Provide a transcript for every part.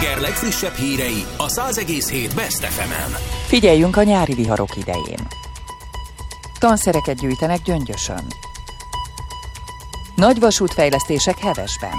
Eger legfrissebb hírei a 100,7 Best FM-en. Figyeljünk a nyári viharok idején. Tanszereket gyűjtenek Gyöngyösön. Nagy vasútfejlesztések Hevesben.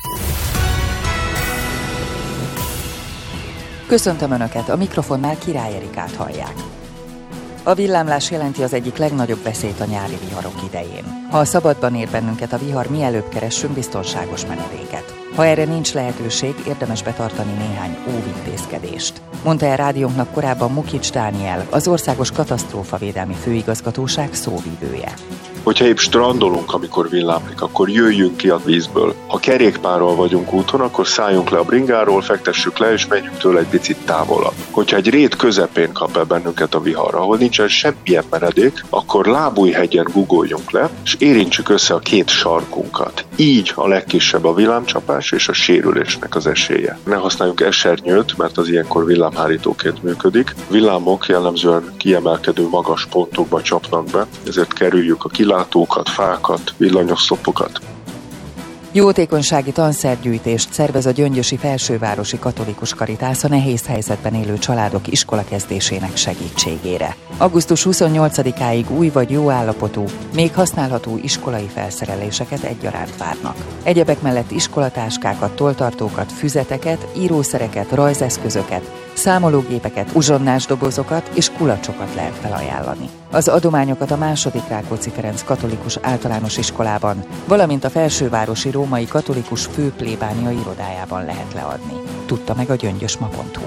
Köszöntöm Önöket, a mikrofonnál Király Erikát hallják. A villámlás jelenti az egyik legnagyobb veszélyt a nyári viharok idején. Ha a szabadban ér bennünket a vihar, mielőbb keressünk biztonságos menedéket. Ha erre nincs lehetőség, érdemes betartani néhány óvintézkedést. Mondta el rádiónknak korábban Mukics Dániel, az Országos Katasztrófavédelmi Főigazgatóság szóvivője. Hogyha épp strandolunk, amikor villámlik, akkor jöjjünk ki a vízből. Ha kerékpárral vagyunk úton, akkor szálljunk le a bringáról, fektessük le, és menjünk tőle egy picit távolabb. Hogyha egy rét közepén kap el bennünket a vihar, ahol nincsen semmilyen menedék, akkor Lábújhegyen guggoljunk le, és érintsük össze a két sarkunkat. Így a legkisebb a villámcsapás és a sérülésnek az esélye. Ne használjunk esernyőt, mert az ilyenkor villámhárítóként működik. Villámok jellemzően kiemelkedő magas pontokba csapnak be, ezért kerüljük a kilátókat, fákat, villanyoszlopokat. Jótékonysági tanszergyűjtést szervez a gyöngyösi Felsővárosi Katolikus Karitász a nehéz helyzetben élő családok iskolakezdésének segítségére. Augusztus 28-áig új vagy jó állapotú, még használható iskolai felszereléseket egyaránt várnak. Egyebek mellett iskolatáskákat, tolltartókat, füzeteket, írószereket, rajzeszközöket, számológépeket, uzsonnás dobozokat és kulacsokat lehet felajánlani. Az adományokat a II. Rákóczi Ferenc Katolikus Általános Iskolában, valamint a Felsővárosi Római Katolikus Főplébánia irodájában lehet leadni. Tudta meg a gyöngyösma.hu.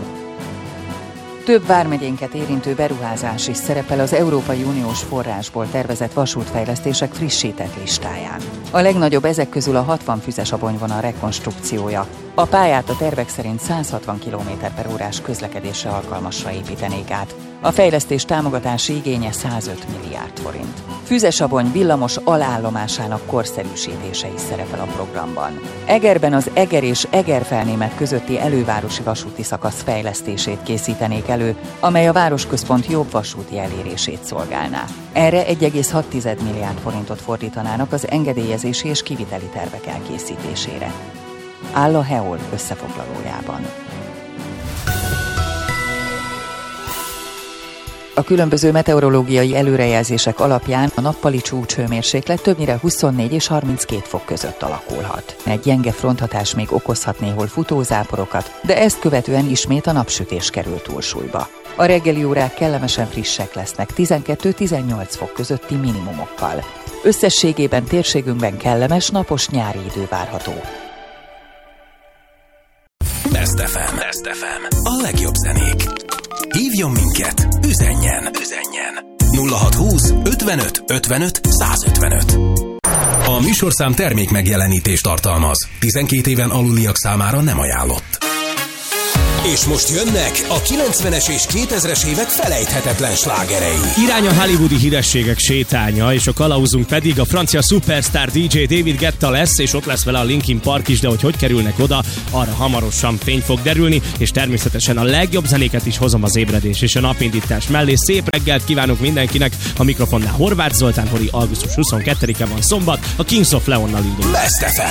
Több vármegyénket érintő beruházás is szerepel az Európai Uniós forrásból tervezett vasútfejlesztések frissített listáján. A legnagyobb ezek közül a 60 füzes abonyvonal rekonstrukciója. A pályát a tervek szerint 160 km/h közlekedésre alkalmasra építenék át. A fejlesztés támogatási igénye 105 milliárd forint. Füzesabony villamos alállomásának korszerűsítése is szerepel a programban. Egerben az Eger és Eger-Felnémet közötti elővárosi vasúti szakasz fejlesztését készítenék elő, amely a városközpont jobb vasúti elérését szolgálná. Erre 1,6 milliárd forintot fordítanának az engedélyezési és kiviteli tervek elkészítésére. Áll a HEOL összefoglalójában. A különböző meteorológiai előrejelzések alapján a nappali csúcshőmérséklet többnyire 24 és 32 fok között alakulhat. Egy gyenge fronthatás még okozhat néhol futózáporokat, de ezt követően ismét a napsütés kerül túlsúlyba. A reggeli órák kellemesen frissek lesznek 12-18 fok közötti minimumokkal. Összességében térségünkben kellemes napos nyári idő várható. Best FM. A legjobb zenék. Hívjon minket, üzenjen. 0620 55 55 155. A műsorszám termék megjelenítést tartalmaz. 12 éven aluliak számára nem ajánlott. És most jönnek a 90-es és 2000-es évek felejthetetlen slágerei. Irány a hollywoodi hírességek sétánya, és a kalauzunk pedig a francia superstar DJ David Guetta lesz, és ott lesz vele a Linkin Park is, de hogy kerülnek oda, arra hamarosan fény fog derülni, és természetesen a legjobb zenéket is hozom az ébredés és a napindítás mellé. Szép reggelt kívánok mindenkinek, a mikrofonnál Horváth Zoltán, Hori, augusztus 22-e van szombat, a Kings of Leonnal indul. Best FM.